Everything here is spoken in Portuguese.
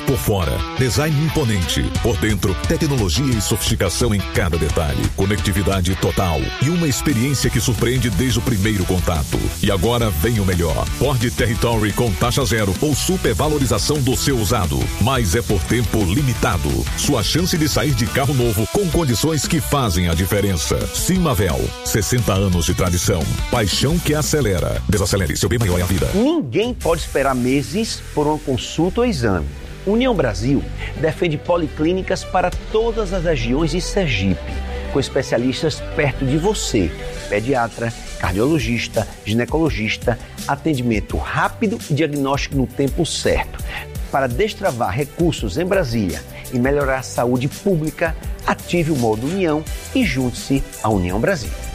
por fora, design imponente. Por dentro, tecnologia e sofisticação em cada detalhe. Conectividade total e uma experiência que surpreende desde o primeiro contato. E agora vem o melhor. Ford Territory com taxa zero ou supervalorização do seu usado. Mas é por tempo limitado. Sua chance de sair de carro novo com condições que fazem a diferença. Simavel, 60 anos de tradição. Paixão que acelera. Desacelere, seu bem maior é a vida. Ninguém pode esperar meses por uma consulta ou exame. União Brasil defende policlínicas para todas as regiões de Sergipe, com especialistas perto de você, pediatra, cardiologista, ginecologista, atendimento rápido e diagnóstico no tempo certo. Para destravar recursos em Brasília e melhorar a saúde pública, ative o modo União e junte-se à União Brasil.